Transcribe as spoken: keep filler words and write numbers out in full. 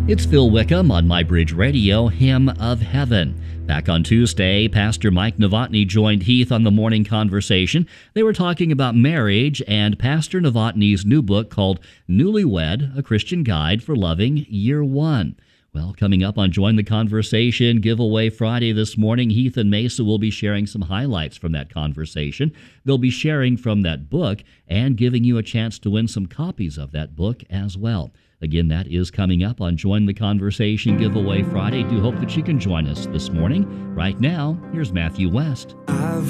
It's Phil Wickham on MyBridge Radio, Hymn of Heaven. Back on Tuesday, Pastor Mike Novotny joined Heath on the Morning Conversation. They were talking about marriage and Pastor Novotny's new book called Newlywed, A Christian Guide for Loving, Year One. Well, coming up on Join the Conversation Giveaway Friday this morning, Heath and Mesa will be sharing some highlights from that conversation. They'll be sharing from that book and giving you a chance to win some copies of that book as well. Again, that is coming up on Join the Conversation Giveaway Friday. Do hope that you can join us this morning. Right now, here's Matthew West.